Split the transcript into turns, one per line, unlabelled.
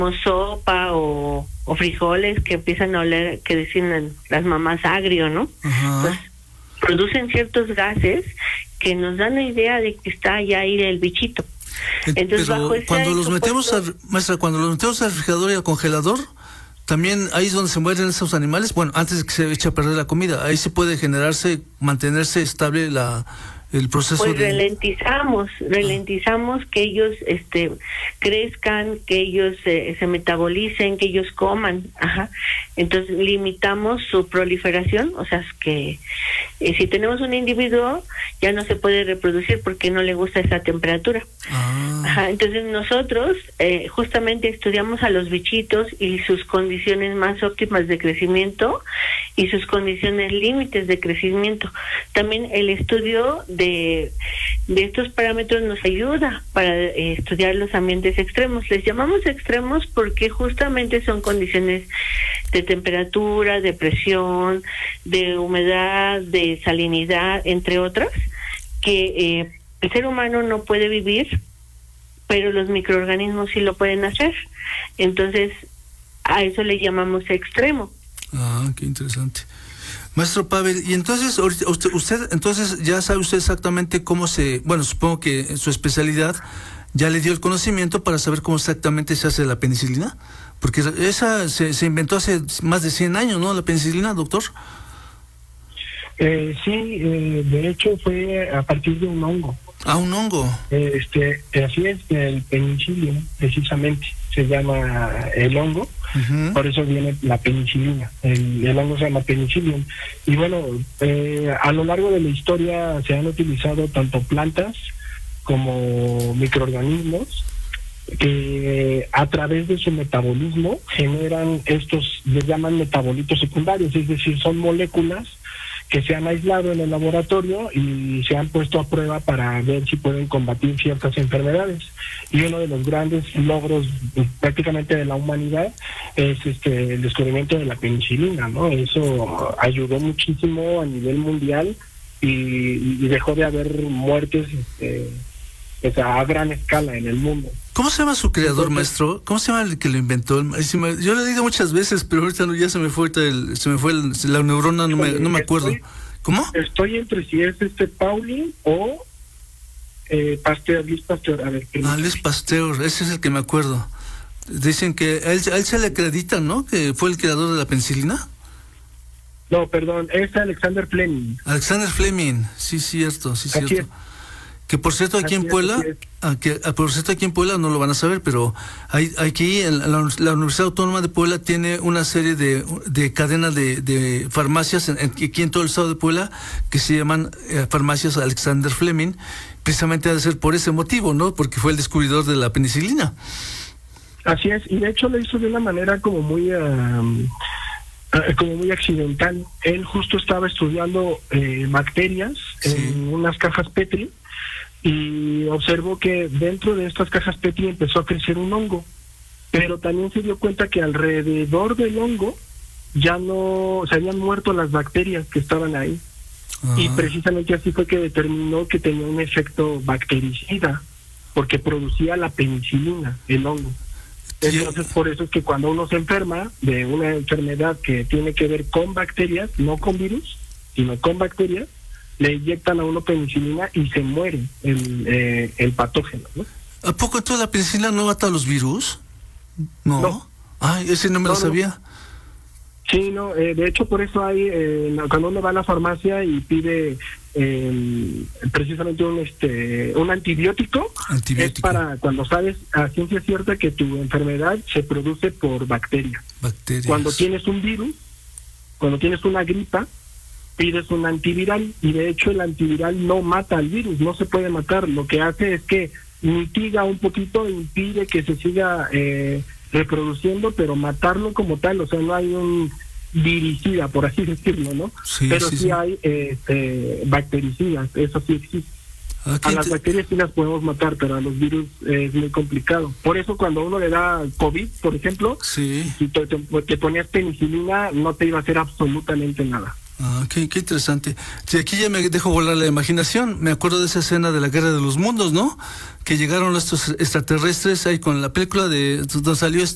sopa o frijoles que empiezan a oler, que dicen las mamás agrio, ¿no?
Ajá.
Pues producen ciertos gases que nos dan la idea de que está ya ahí el bichito. Entonces,
pero
bajo ese
cuando los metemos maestra, cuando los metemos al refrigerador y al congelador, también ahí es donde se mueren esos animales. Bueno, antes de que se eche a perder la comida, ahí se puede mantenerse estable el proceso.
Pues ralentizamos que ellos crezcan, que ellos se metabolicen, que ellos coman. Ajá. Entonces limitamos su proliferación, o sea, es que si tenemos un individuo ya no se puede reproducir porque no le gusta esa temperatura. Ajá. Entonces nosotros justamente estudiamos a los bichitos y sus condiciones más óptimas de crecimiento y sus condiciones límites de crecimiento. También el estudio de estos parámetros nos ayuda para estudiar los ambientes extremos. Les llamamos extremos porque justamente son condiciones de temperatura, de presión, de humedad, de salinidad, entre otras, que el ser humano no puede vivir, pero los microorganismos sí lo pueden hacer. Entonces, a eso le llamamos extremo.
Ah, qué interesante. Maestro Pavel, y entonces usted entonces ya sabe usted exactamente cómo bueno, supongo que en su especialidad ya le dio el conocimiento para saber cómo exactamente se hace la penicilina, porque esa se inventó hace más de 100 años, ¿no? La penicilina, doctor.
Sí, de hecho fue a partir de un hongo.
Ah, un hongo.
Así es, el penicillium, precisamente, se llama el hongo. Uh-huh. Por eso viene la penicilina. El hongo se llama penicillium. Y bueno, a lo largo de la historia se han utilizado tanto plantas como microorganismos que a través de su metabolismo generan les llaman metabolitos secundarios, es decir, son moléculas que se han aislado en el laboratorio y se han puesto a prueba para ver si pueden combatir ciertas enfermedades. Y uno de los grandes logros prácticamente de la humanidad es el descubrimiento de la penicilina, ¿no? Eso ayudó muchísimo a nivel mundial y dejó de haber muertes a gran escala en el mundo.
¿Cómo se llama su creador, maestro? ¿Cómo se llama el que lo inventó? Yo lo he leído muchas veces, pero ahorita ya se me fue la neurona, no me acuerdo. ¿Cómo?
Estoy entre si es Pauling o Pasteur, Luis Pasteur. A ver,
Luis Pasteur, ese es el que me acuerdo. Dicen que a él se le acredita, ¿no? Que fue el creador de la penicilina.
No, perdón, es Alexander Fleming.
Alexander Fleming, sí, cierto, sí, cierto.
Es.
Que por cierto aquí en Puebla, no lo van a saber, pero aquí en la Universidad Autónoma de Puebla tiene una serie de cadenas de farmacias aquí en todo el estado de Puebla que se llaman farmacias Alexander Fleming, precisamente ha de ser por ese motivo, ¿no? Porque fue el descubridor de la penicilina.
Así es, y de hecho lo hizo de una manera como muy accidental. Él justo estaba estudiando bacterias en unas cajas Petri y observó que dentro de estas cajas Petri empezó a crecer un hongo, pero también se dio cuenta que alrededor del hongo ya no se habían muerto las bacterias que estaban ahí. Y precisamente así fue que determinó que tenía un efecto bactericida porque producía la penicilina, el hongo. Entonces por eso es que cuando uno se enferma de una enfermedad que tiene que ver con bacterias, no con virus, sino con bacterias, le inyectan a uno penicilina y se muere el patógeno, ¿no?
¿A poco toda la penicilina no mata a los virus? No. Ay, ese no me lo sabía.
Sí, no, de hecho por eso hay, cuando uno va a la farmacia y pide precisamente un antibiótico, es para cuando sabes a ciencia cierta que tu enfermedad se produce por bacterias. Cuando tienes un virus, cuando tienes una gripa, pides un antiviral, y de hecho el antiviral no mata al virus, no se puede matar, lo que hace es que mitiga un poquito, impide que se siga reproduciendo, pero matarlo como tal, o sea, no hay un viricida, por así decirlo, ¿no?
Sí,
pero
sí
hay bactericidas, eso sí existe. A las bacterias sí las podemos matar, pero a los virus es muy complicado. Por eso cuando uno le da COVID, por ejemplo, si te ponías penicilina, no te iba a hacer absolutamente nada.
Qué interesante. Sí, aquí ya me dejo volar la imaginación. Me acuerdo de esa escena de la Guerra de los Mundos, ¿no? Que llegaron estos extraterrestres ahí con la película de donde salió